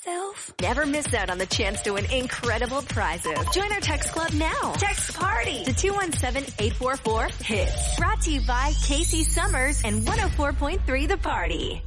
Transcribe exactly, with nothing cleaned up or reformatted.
myself? Never miss out on the chance to win incredible prizes. Join our text club now. Text PARTY to two one seven, eight four four, HITS. Brought to you by Casey Summers and one oh four point three The Party.